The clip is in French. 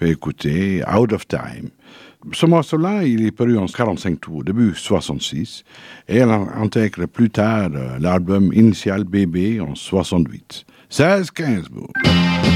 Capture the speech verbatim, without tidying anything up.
fait écouter Out of Time. Ce morceau-là, il est paru en quarante-cinq tours, début soixante-six, et elle intègre plus tard l'album initial Bébé en soixante-huit. seize quinze, bon.